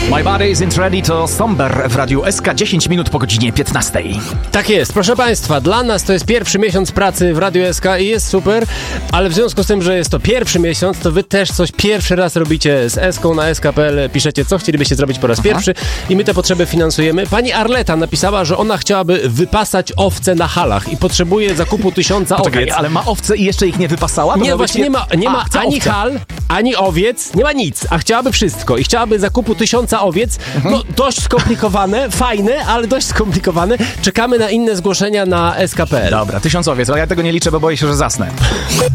My Body Isn't Ready to Somber w Radiu SK, 10 minut po godzinie 15. Tak jest, proszę Państwa, dla nas to jest pierwszy miesiąc pracy w Radiu SK i jest super, ale w związku z tym, że jest to pierwszy miesiąc, to wy też coś pierwszy raz robicie z SK na sk.pl, piszecie, co chcielibyście zrobić po raz pierwszy i my te potrzeby finansujemy. Pani Arleta napisała, że ona chciałaby wypasać owce na halach i potrzebuje zakupu 1000 owiec. Ale ma owce i jeszcze ich nie wypasała? To Nie, właśnie nie ma ani owce. hal, ani owiec, nie ma nic, a chciałaby wszystko i chciałaby zakupu 1000 owiec. No dość skomplikowane, fajne, ale dość skomplikowane. Czekamy na inne zgłoszenia na sk.pl. Dobra, 1000 owiec, ale ja tego nie liczę, bo boję się, że zasnę.